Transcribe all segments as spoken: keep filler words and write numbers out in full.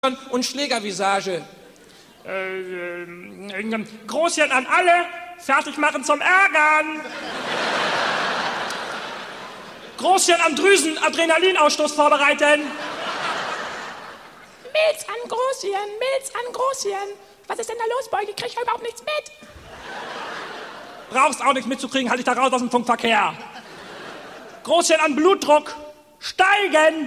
und Schlägervisage. Äh, äh, Großchen an alle, fertig machen zum Ärgern. Großchen am Drüsen, Adrenalinausstoß vorbereiten. Milz an Großchen, Milz an Großchen. Was ist denn da los, Beuge? Ich krieg ja überhaupt nichts mit. Brauchst auch nichts mitzukriegen, halt dich da raus aus dem Funkverkehr. Großchen an Blutdruck, steigen.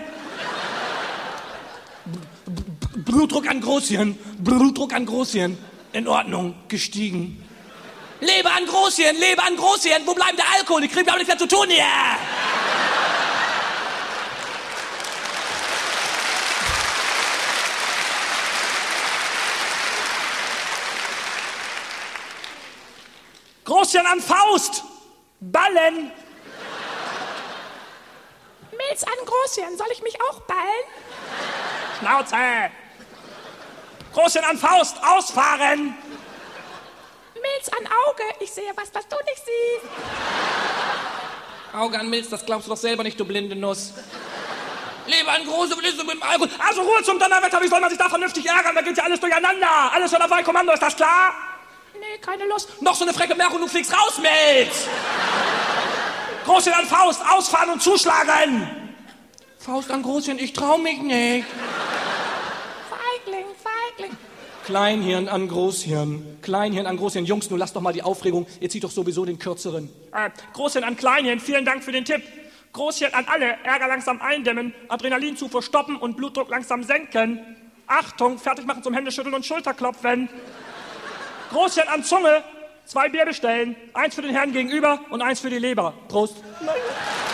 Blutdruck an Großhirn, Blutdruck an Großhirn. In Ordnung, gestiegen. Leber an Großhirn, Leber an Großhirn. Wo bleibt der Alkohol? Ich krieg aber nichts mehr zu tun hier. Großchen an Faust, ballen. Milz an Großchen, soll ich mich auch ballen? Schnauze. Großchen an Faust, ausfahren. Milz an Auge, ich sehe was, was du nicht siehst. Auge an Milz, das glaubst du doch selber nicht, du blinde Nuss. Leber an Große, mit dem Alkohol. Also Ruhe zum Donnerwetter, wie soll man sich da vernünftig ärgern? Da geht ja alles durcheinander. Alles schon auf ein Kommando, ist das klar? Nee, keine Lust. Noch so eine frecke Merkung, du fliegst raus, Milz. Großchen an Faust, ausfahren und zuschlagen. Faust an Großchen, ich trau mich nicht. Feigling, Feigling. Kleinhirn an Großhirn, Kleinhirn an Großhirn. Jungs, nun lasst doch mal die Aufregung, ihr zieht doch sowieso den kürzeren. Äh, Großchen an Kleinchen, vielen Dank für den Tipp. Großchen an alle, Ärger langsam eindämmen, Adrenalinzufuhr stoppen und Blutdruck langsam senken. Achtung, fertig machen zum Händeschütteln und Schulterklopfen. Großchen an Zunge, zwei Bier bestellen, eins für den Herrn gegenüber und eins für die Leber. Prost.